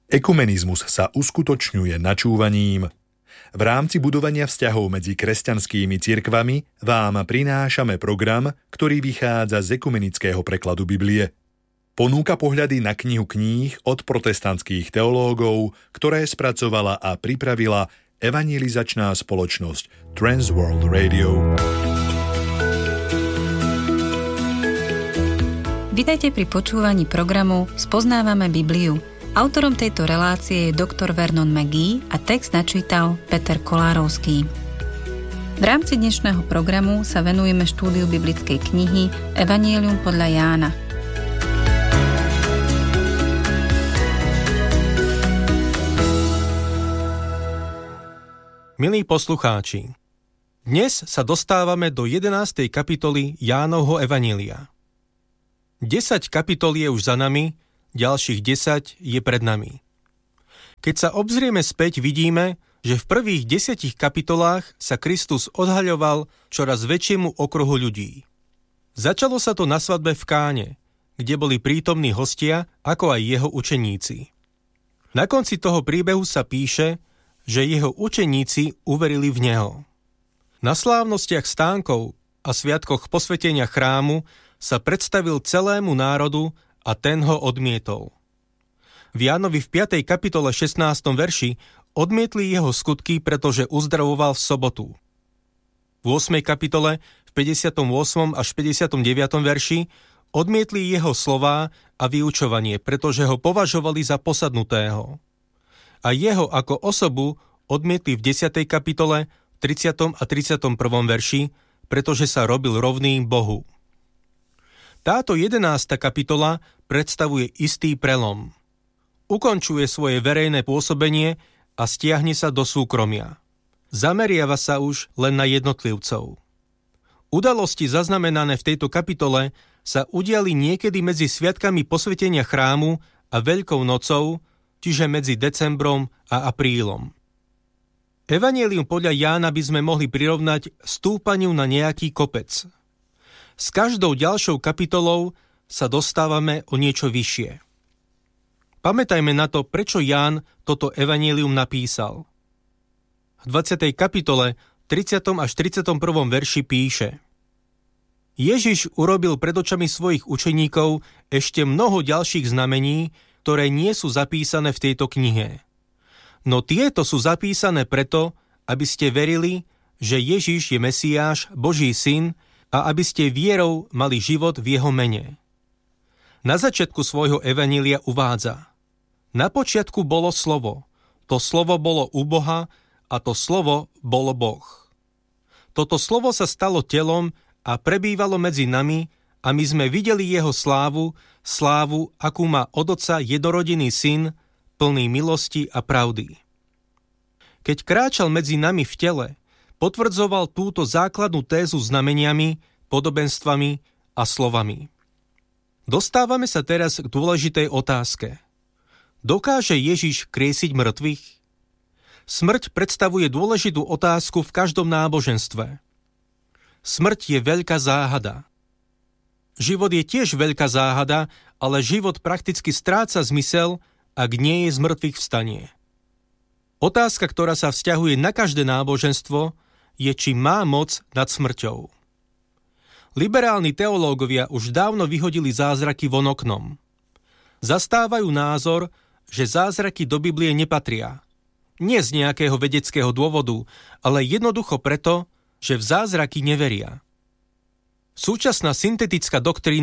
Ekumenizmus sa uskutočňuje načúvaním. V rámci budovania vzťahov medzi kresťanskými cirkvami vám prinášame program, ktorý vychádza z ekumenického prekladu Biblie. Ponúka pohľady na knihu kníh od protestantských teológov, ktoré spracovala a pripravila evangelizačná spoločnosť Transworld Radio. Vitajte pri počúvaní programu Spoznávame Bibliu. Autorom tejto relácie je doktor Vernon McGee a text načítal Peter Kolárovský. V rámci dnešného programu sa venujeme štúdiu biblickej knihy Evangelium podľa Jána. Milí poslucháči, dnes sa dostávame do 11. kapitoly Jánovho Evanjelia. 10 kapitol je už za nami, ďalších 10 je pred nami. Keď sa obzrieme späť, vidíme, že v prvých 10 kapitolách sa Kristus odhaľoval čoraz väčšiemu okruhu ľudí. Začalo sa to na svadbe v Káne, kde boli prítomní hostia, ako aj jeho učeníci. Na konci toho príbehu sa píše, že jeho učeníci uverili v neho. Na slávnostiach stánkov a sviatkoch posvetenia chrámu sa predstavil celému národu a ten ho odmietol. V Jánovi v 5. kapitole 16. verši odmietli jeho skutky, pretože uzdravoval v sobotu. V 8. kapitole v 58. až 59. verši odmietli jeho slová a vyučovanie, pretože ho považovali za posadnutého. A jeho ako osobu odmietli v 10. kapitole 30. a 31. verši, pretože sa robil rovným Bohu. Táto 11. kapitola predstavuje istý prelom. Ukončuje svoje verejné pôsobenie a stiahne sa do súkromia. Zameriava sa už len na jednotlivcov. Udalosti zaznamenané v tejto kapitole sa udiali niekedy medzi sviatkami posvetenia chrámu a Veľkou nocou, čiže medzi decembrom a aprílom. Evanjelium podľa Jána by sme mohli prirovnať stúpaniu na nejaký kopec. S každou ďalšou kapitolou sa dostávame o niečo vyššie. Pamätajme na to, prečo Ján toto evanjelium napísal. V 20. kapitole 30. až 31. verši píše: Ježiš urobil pred očami svojich učeníkov ešte mnoho ďalších znamení, ktoré nie sú zapísané v tejto knihe. No tieto sú zapísané preto, aby ste verili, že Ježiš je Mesiáš, Boží syn, a aby ste vierou mali život v jeho mene. Na začiatku svojho evanjelia uvádza: Na počiatku bolo slovo, to slovo bolo u Boha a to slovo bolo Boh. Toto slovo sa stalo telom a prebývalo medzi nami a my sme videli jeho slávu, akú má od Otca jednorodený syn, plný milosti a pravdy. Keď kráčal medzi nami v tele, potvrdzoval túto základnú tézu znameniami, podobenstvami a slovami. Dostávame sa teraz k dôležitej otázke. Dokáže Ježiš kriesiť mŕtvych? Smrť predstavuje dôležitú otázku v každom náboženstve. Smrť je veľká záhada. Život je tiež veľká záhada, ale život prakticky stráca zmysel, ak nie je z mŕtvych vstanie. Otázka, ktorá sa vzťahuje na každé náboženstvo, je, či má moc nad smrťou. Liberálni teológovia už dávno vyhodili zázraky von oknom. Zastávajú názor, že zázraky do Biblie nepatria. Nie z nejakého vedeckého dôvodu, ale jednoducho preto, že v zázraky neveria. Súčasná syntetická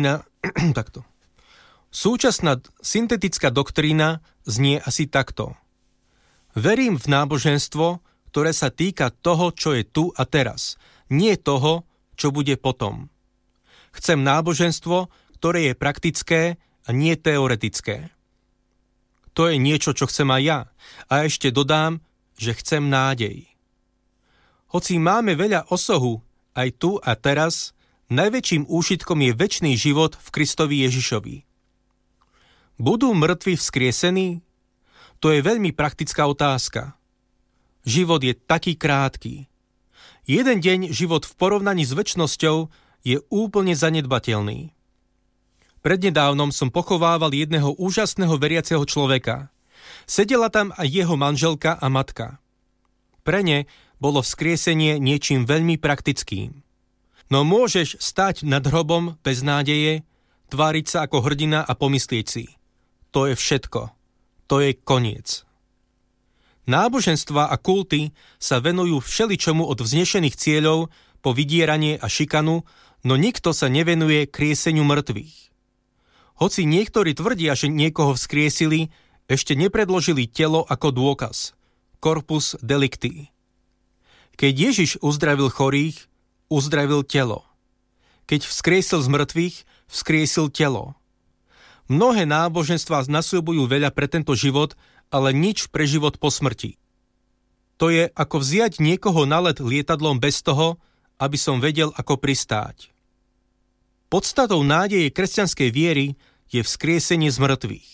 doktrína znie asi takto. Verím v náboženstvo, ktoré sa týka toho, čo je tu a teraz, nie toho, čo bude potom. Chcem náboženstvo, ktoré je praktické a nie teoretické. To je niečo, čo chcem aj ja. A ešte dodám, že chcem nádej. Hoci máme veľa osohu aj tu a teraz, najväčším úžitkom je večný život v Kristovi Ježišovi. Budú mŕtvi vzkriesení? To je veľmi praktická otázka. Život je taký krátky. Jeden deň život v porovnaní s večnosťou je úplne zanedbateľný. Prednedávnom som pochovával jedného úžasného veriaceho človeka. Sedela tam aj jeho manželka a matka. Pre ne bolo vzkriesenie niečím veľmi praktickým. No môžeš stať nad hrobom bez nádeje, tváriť sa ako hrdina a pomyslieť si: to je všetko, to je koniec. Náboženstva a kulty sa venujú všeličomu od vznešených cieľov po vydieranie a šikanu, no nikto sa nevenuje krieseniu mŕtvych. Hoci niektorí tvrdia, že niekoho vzkriesili, ešte nepredložili telo ako dôkaz. Corpus delicti. Keď Ježiš uzdravil chorých, uzdravil telo. Keď vzkriesil z mŕtvych, vzkriesil telo. Mnohé náboženstvá nasľubujú veľa pre tento život, ale nič pre život po smrti. To je ako vziať niekoho na let lietadlom bez toho, aby som vedel, ako pristáť. Podstatou nádeje kresťanskej viery je vzkriesenie z mŕtvych.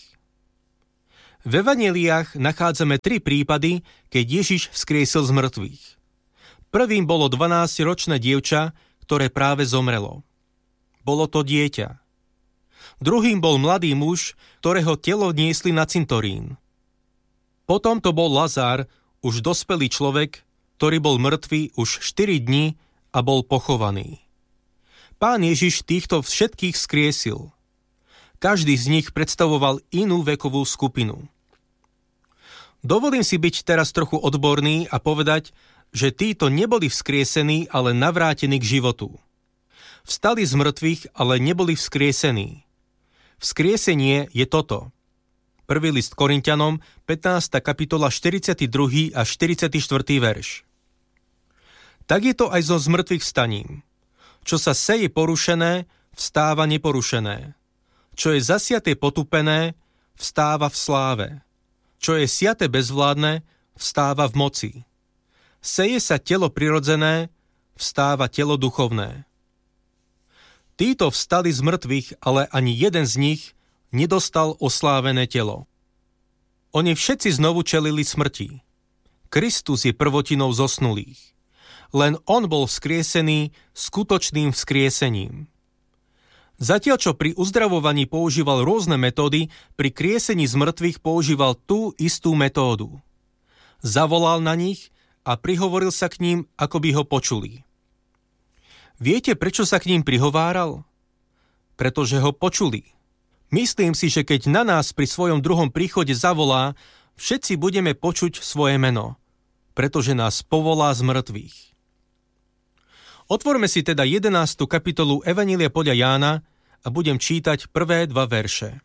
V evanjeliách nachádzame 3 prípady, keď Ježiš vzkriesil z mŕtvych. Prvým bolo 12-ročné dievča, ktoré práve zomrelo. Bolo to dieťa. Druhým bol mladý muž, ktorého telo niesli na cintorín. Potom to bol Lazár, už dospelý človek, ktorý bol mŕtvý už 4 dní a bol pochovaný. Pán Ježiš týchto všetkých vzkriesil. Každý z nich predstavoval inú vekovú skupinu. Dovolím si byť teraz trochu odborný a povedať, že títo neboli vzkriesení, ale navrátení k životu. Vstali z mŕtvych, ale neboli vzkriesení. Vzkriesenie je toto. 1. list Korinťanom, 15. kapitola, 42. a 44. verš. Tak je to aj so zmrtvých vstaním. Čo sa seje porušené, vstáva neporušené. Čo je zasiaté potupené, vstáva v sláve. Čo je siaté bezvládne, vstáva v moci. Seje sa telo prirodzené, vstáva telo duchovné. Títo vstali z mŕtvych, ale ani jeden z nich nedostal oslávené telo. Oni všetci znovu čelili smrti. Kristus je prvotinou zosnulých. Len on bol vzkriesený skutočným vzkriesením. Zatiaľ, čo pri uzdravovaní používal rôzne metódy, pri kriesení z mŕtvych používal tú istú metódu. Zavolal na nich a prihovoril sa k ním, ako by ho počuli. Viete, prečo sa k ním prihováral? Pretože ho počuli. Myslím si, že keď na nás pri svojom druhom príchode zavolá, všetci budeme počuť svoje meno, pretože nás povolá z mŕtvych. Otvorme si teda 11. kapitolu Evanjelia podľa Jána a budem čítať prvé 2 verše.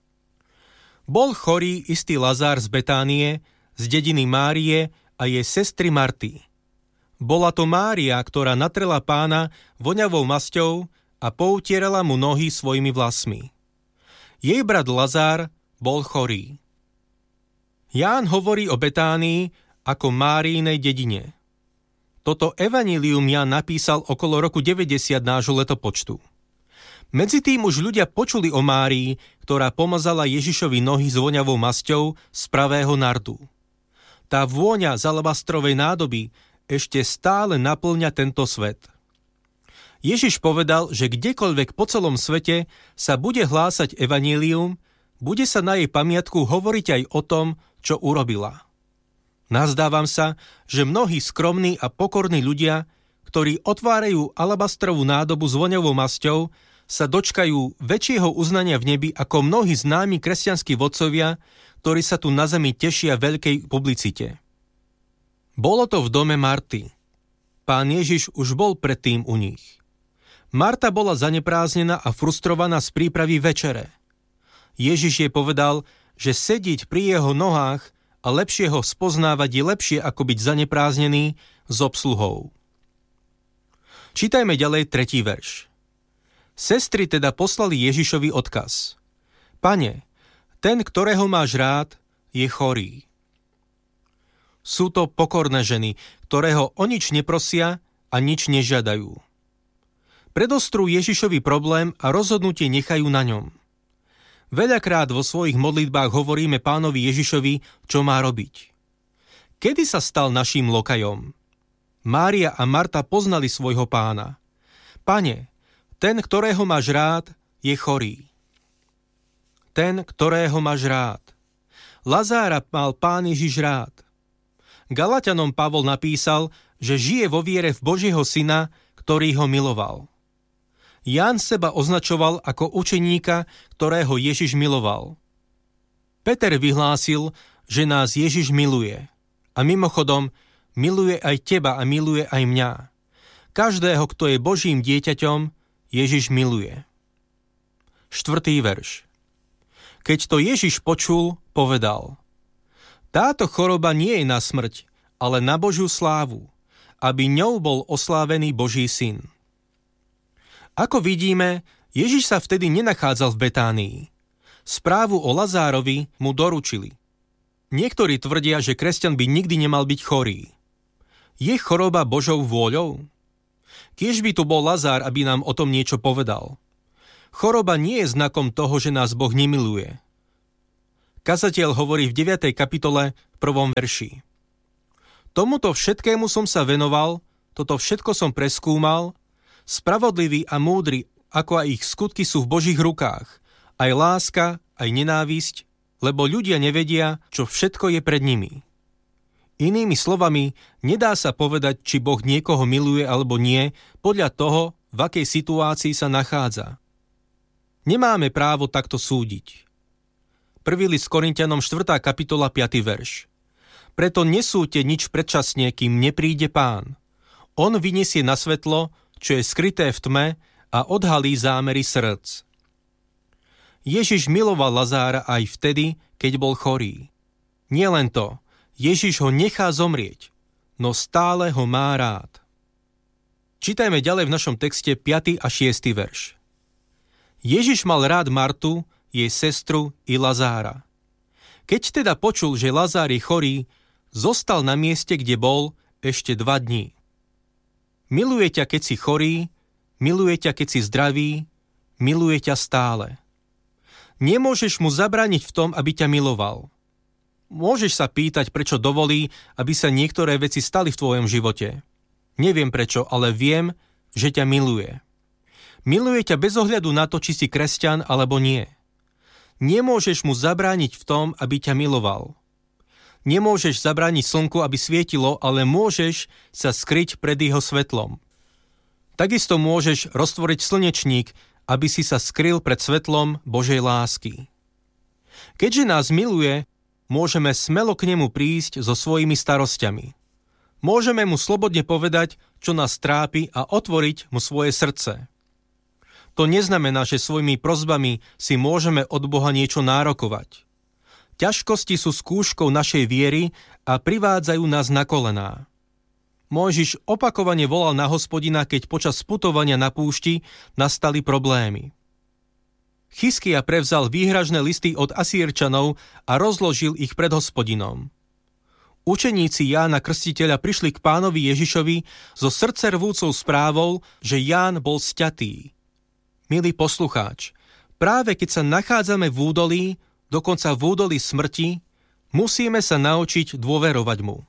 Bol chorý istý Lazár z Betánie, z dediny Márie a jej sestry Marty. Bola to Mária, ktorá natrela Pána voňavou masťou a poutierala mu nohy svojimi vlasmi. Jej brat Lazár bol chorý. Ján hovorí o Betánii ako Máriinej dedine. Toto evanjelium Ján napísal okolo roku 90 nášho letopočtu. Medzi tým už ľudia počuli o Márii, ktorá pomazala Ježišovi nohy s voňavou masťou z pravého nardu. Tá vôňa z alabastrovej nádoby ešte stále naplňa tento svet. Ježiš povedal, že kdekoľvek po celom svete sa bude hlásať evanjelium, bude sa na jej pamiatku hovoriť aj o tom, čo urobila. Nazdávam sa, že mnohí skromní a pokorní ľudia, ktorí otvárajú alabastrovú nádobu s voňavou masťou, sa dočkajú väčšieho uznania v nebi ako mnohí známi kresťanskí vodcovia, ktorí sa tu na zemi tešia veľkej publicite. Bolo to v dome Marty. Pán Ježiš už bol predtým u nich. Marta bola zaneprázdnená a frustrovaná z prípravy večere. Ježiš jej povedal, že sedieť pri jeho nohách a lepšie ho spoznávať je lepšie ako byť zaneprázdnený s obsluhou. Čítajme ďalej 3. verš. Sestry teda poslali Ježišovi odkaz. Pane, ten, ktorého máš rád, je chorý. Sú to pokorné ženy, ktorého o nič neprosia a nič nežiadajú. Predostrú Ježišovi problém a rozhodnutie nechajú na ňom. Veľakrát vo svojich modlitbách hovoríme Pánovi Ježišovi, čo má robiť. Kedy sa stal naším lokajom? Mária a Marta poznali svojho Pána. Pane, ten, ktorého máš rád, je chorý. Ten, ktorého máš rád. Lazára mal Pán Ježiš rád. Galatianom Pavol napísal, že žije vo viere v Božieho Syna, ktorý ho miloval. Ján seba označoval ako učeníka, ktorého Ježiš miloval. Peter vyhlásil, že nás Ježiš miluje. A mimochodom, miluje aj teba a miluje aj mňa. Každého, kto je Božím dieťaťom, Ježiš miluje. 4. verš. Keď to Ježiš počul, povedal: Táto choroba nie je na smrť, ale na Božiu slávu, aby ňou bol oslávený Boží syn. Ako vidíme, Ježiš sa vtedy nenachádzal v Betánii. Správu o Lazárovi mu doručili. Niektorí tvrdia, že kresťan by nikdy nemal byť chorý. Je choroba Božou vôľou? Kiež by tu bol Lazár, aby nám o tom niečo povedal. Choroba nie je znakom toho, že nás Boh nemiluje. Kazateľ hovorí v 9. kapitole 1. verši. Tomuto všetkému som sa venoval, toto všetko som preskúmal, spravodlivý a múdry, ako aj ich skutky sú v Božích rukách, aj láska, aj nenávisť, lebo ľudia nevedia, čo všetko je pred nimi. Inými slovami, nedá sa povedať, či Boh niekoho miluje alebo nie, podľa toho, v akej situácii sa nachádza. Nemáme právo takto súdiť. 1. list Korinťanom 4. kapitola 5. verš. Preto nesúďte nič predčasne, kým nepríde Pán. On vyniesie na svetlo, čo je skryté v tme, a odhalí zámery srdc. Ježiš miloval Lazára aj vtedy, keď bol chorý. Nielen to, Ježiš ho nechá zomrieť, no stále ho má rád. Čítajme ďalej v našom texte 5. a 6. verš. Ježiš mal rád Martu, jej sestru i Lazára. Keď teda počul, že Lazár je chorý, zostal na mieste, kde bol, ešte 2 dní. Miluje ťa, keď si chorý, miluje ťa, keď si zdravý, miluje ťa stále. Nemôžeš mu zabrániť v tom, aby ťa miloval. Môžeš sa pýtať, prečo dovolí, aby sa niektoré veci stali v tvojom živote. Neviem prečo, ale viem, že ťa miluje. Miluje ťa bez ohľadu na to, či si kresťan alebo nie. Nemôžeš mu zabrániť v tom, aby ťa miloval. Nemôžeš zabrániť slnku, aby svietilo, ale môžeš sa skryť pred jeho svetlom. Takisto môžeš roztvoriť slnečník, aby si sa skryl pred svetlom Božej lásky. Keďže nás miluje, môžeme smelo k nemu prísť so svojimi starosťami. Môžeme mu slobodne povedať, čo nás trápi, a otvoriť mu svoje srdce. To neznamená, že svojimi prosbami si môžeme od Boha niečo nárokovať. Ťažkosti sú skúškou našej viery a privádzajú nás na kolená. Mojžiš opakovane volal na Hospodina, keď počas putovania na púšti nastali problémy. Chizkia prevzal výhražné listy od Asýrčanov a rozložil ich pred Hospodinom. Učeníci Jána Krstiteľa prišli k Pánovi Ježišovi so srdcervúcou správou, že Ján bol sťatý. Milý poslucháč, práve keď sa nachádzame v údolí, dokonca v údolí smrti, musíme sa naučiť dôverovať mu.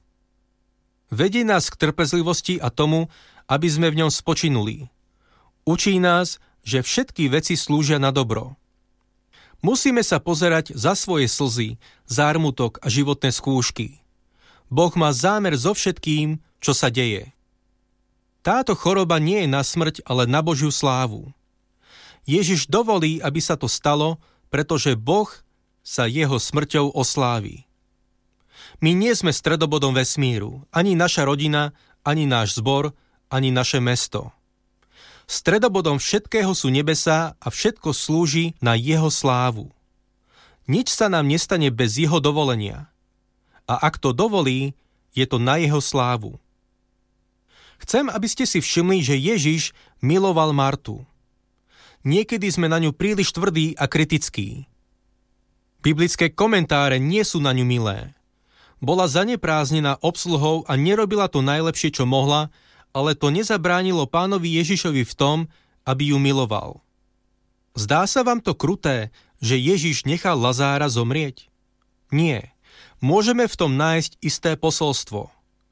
Vedie nás k trpezlivosti a tomu, aby sme v ňom spočinuli. Učí nás, že všetky veci slúžia na dobro. Musíme sa pozerať za svoje slzy, zármutok a životné skúšky. Boh má zámer so všetkým, čo sa deje. Táto choroba nie je na smrť, ale na Božiu slávu. Ježiš dovolí, aby sa to stalo, pretože Boh sa jeho smrťou oslávi. My nie sme stredobodom vesmíru, ani naša rodina, ani náš zbor, ani naše mesto. Stredobodom všetkého sú nebesá a všetko slúži na jeho slávu. Nič sa nám nestane bez jeho dovolenia. A ak to dovolí, je to na jeho slávu. Chcem, aby ste si všimli, že Ježiš miloval Martu. Niekedy sme na ňu príliš tvrdí a kritickí. Biblické komentáre nie sú na ňu milé. Bola zanepráznená obsluhou a nerobila to najlepšie, čo mohla, ale to nezabránilo Pánovi Ježišovi v tom, aby ju miloval. Zdá sa vám to kruté, že Ježiš nechal Lazára zomrieť? Nie. Môžeme v tom nájsť isté posolstvo.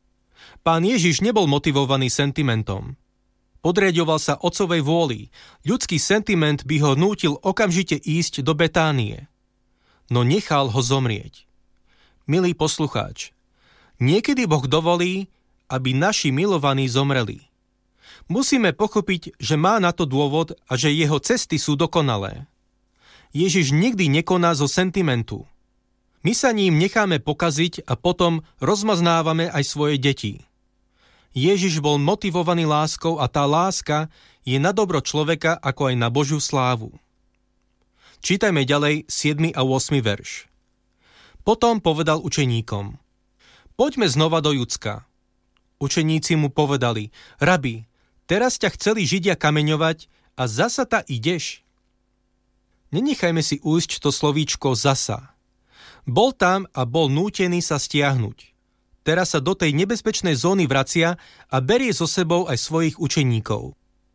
Pán Ježiš nebol motivovaný sentimentom. Podriaďoval sa Otcovej vôli. Ľudský sentiment by ho nútil okamžite ísť do Betánie. No nechal ho zomrieť. Milý poslucháč, niekedy Boh dovolí, aby naši milovaní zomreli. Musíme pochopiť, že má na to dôvod a že jeho cesty sú dokonalé. Ježiš nikdy nekoná zo sentimentu. My sa ním necháme pokaziť a potom rozmaznávame aj svoje deti. Ježiš bol motivovaný láskou a tá láska je na dobro človeka ako aj na Božiu slávu. Čítajme ďalej 7. a 8. verš. Potom povedal učeníkom: Poďme znova do Judska. Učeníci mu povedali: Rabi, teraz ťa chceli Židia kameňovať a zasa ta ideš? Nenechajme si ujsť to slovíčko zasa. Bol tam a bol nútený sa stiahnuť. Teraz sa do tej nebezpečnej zóny vracia a berie so sebou aj svojich učeníkov.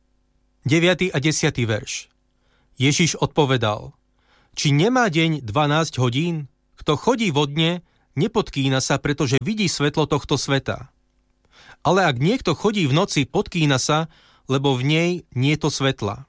9. a 10. verš. Ježiš odpovedal: Či nemá deň 12 hodín? Kto chodí vo dne, nepodkýna sa, pretože vidí svetlo tohto sveta. Ale ak niekto chodí v noci, podkýna sa, lebo v nej nie je to svetla.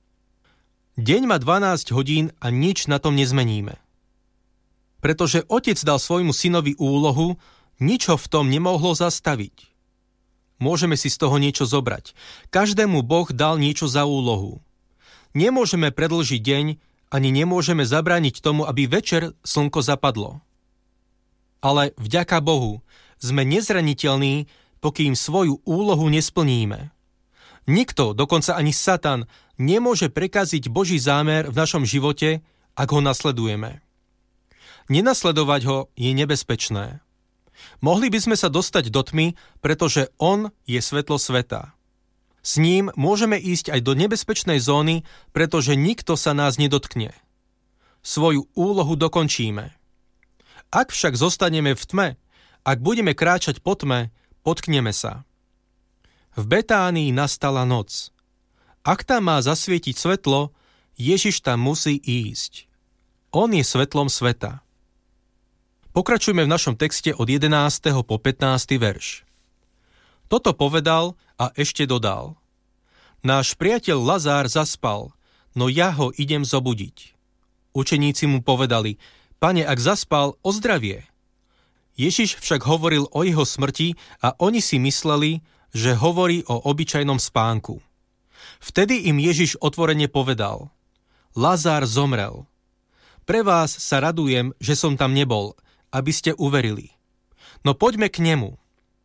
Deň má 12 hodín a nič na tom nezmeníme. Pretože otec dal svojmu synovi úlohu, nič ho v tom nemohlo zastaviť. Môžeme si z toho niečo zobrať. Každému Boh dal niečo za úlohu. Nemôžeme predĺžiť deň, ani nemôžeme zabrániť tomu, aby večer slnko zapadlo. Ale vďaka Bohu sme nezraniteľní, pokým svoju úlohu nesplníme. Nikto, dokonca ani Satan, nemôže prekaziť Boží zámer v našom živote, ak ho nasledujeme. Nenasledovať ho je nebezpečné. Mohli by sme sa dostať do tmy, pretože on je svetlo sveta. S ním môžeme ísť aj do nebezpečnej zóny, pretože nikto sa nás nedotkne. Svoju úlohu dokončíme. Ak však zostaneme v tme, ak budeme kráčať po tme, potkneme sa. V Betánii nastala noc. Ak tam má zasvietiť svetlo, Ježiš tam musí ísť. On je svetlom sveta. Pokračujme v našom texte od 11. po 15. verš. Toto povedal a ešte dodal: Náš priateľ Lazár zaspal, no ja ho idem zobudiť. Učeníci mu povedali: Pane, ak zaspal, ozdravie. Ježiš však hovoril o jeho smrti a oni si mysleli, že hovorí o obyčajnom spánku. Vtedy im Ježiš otvorene povedal: Lazár zomrel. Pre vás sa radujem, že som tam nebol, aby ste uverili. No poďme k nemu.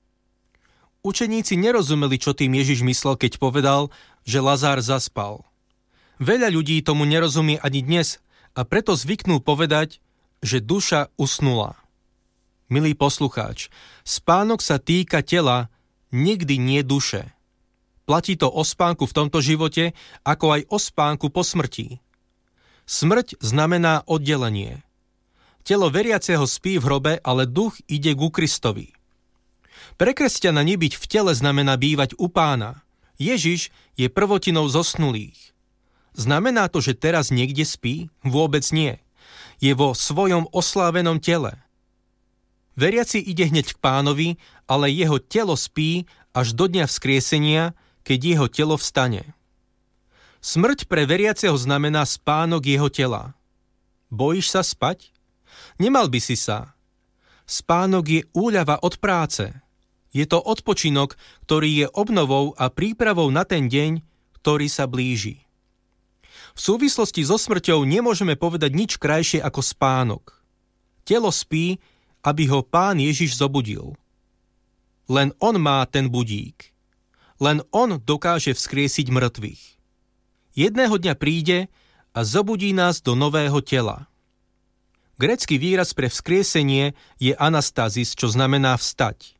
Učeníci nerozumeli, čo tým Ježiš myslel, keď povedal, že Lazár zaspal. Veľa ľudí tomu nerozumie ani dnes a preto zvyknú povedať, že duša usnula. Milý poslucháč, spánok sa týka tela, nikdy nie duše. Platí to o spánku v tomto živote, ako aj o spánku po smrti. Smrť znamená oddelenie. Telo veriaceho spí v hrobe, ale duch ide ku Kristovi. Pre kresťana nebyť v tele znamená bývať u Pána. Ježiš je prvotinou zosnulých. Znamená to, že teraz niekde spí? Vôbec nie. Je vo svojom oslávenom tele. Veriaci ide hneď k Pánovi, ale jeho telo spí až do dňa vzkriesenia, keď jeho telo vstane. Smrť pre veriaceho znamená spánok jeho tela. Bojíš sa spať? Nemal by si sa. Spánok je úľava od práce. Je to odpočinok, ktorý je obnovou a prípravou na ten deň, ktorý sa blíži. V súvislosti so smrťou nemôžeme povedať nič krajšie ako spánok. Telo spí, aby ho Pán Ježiš zobudil. Len on má ten budík. Len on dokáže vzkriesiť mŕtvych. Jedného dňa príde a zobudí nás do nového tela. Grécky výraz pre vzkriesenie je anastazis, čo znamená vstať.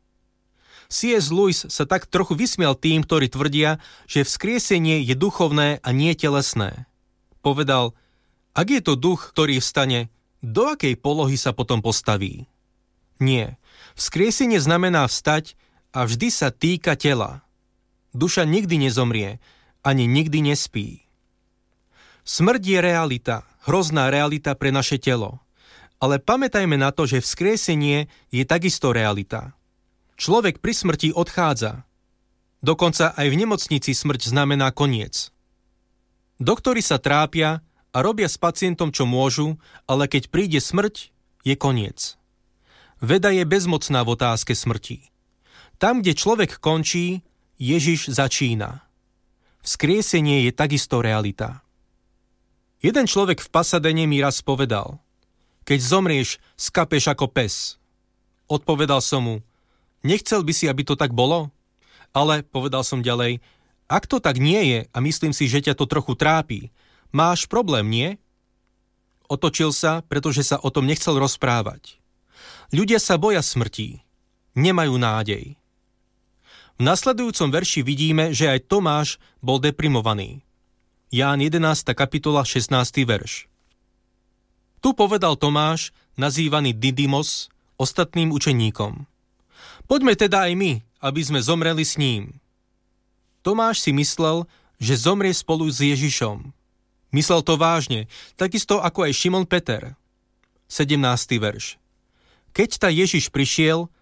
C.S. Lewis sa tak trochu vysmial tým, ktorí tvrdia, že vzkriesenie je duchovné a nie telesné. Povedal: ak je to duch, ktorý vstane, do akej polohy sa potom postaví? Nie. Vzkriesenie znamená vstať a vždy sa týka tela. Duša nikdy nezomrie, ani nikdy nespí. Smrť je realita, hrozná realita pre naše telo. Ale pamätajme na to, že vzkriesenie je takisto realita. Človek pri smrti odchádza. Dokonca aj v nemocnici smrť znamená koniec. Doktori sa trápia a robia s pacientom, čo môžu, ale keď príde smrť, je koniec. Veda je bezmocná v otázke smrti. Tam, kde človek končí, Ježiš začína. Vzkriesenie je takisto realita. Jeden človek v Pasadene mi raz povedal: keď zomrieš, skapeš ako pes. Odpovedal som mu: nechcel by si, aby to tak bolo? Ale, povedal som ďalej, ak to tak nie je a myslím si, že ťa to trochu trápi, máš problém, nie? Otočil sa, pretože sa o tom nechcel rozprávať. Ľudia sa boja smrti, nemajú nádej. V nasledujúcom verši vidíme, že aj Tomáš bol deprimovaný. Ján 11. kapitola 16. verš. Tu povedal Tomáš, nazývaný Didymos, ostatným učeníkom: poďme teda aj my, aby sme zomreli s ním. Tomáš si myslel, že zomrie spolu s Ježišom. Myslel to vážne, takisto ako aj Šimon Peter. 17. verš. Keď ta Ježiš prišiel,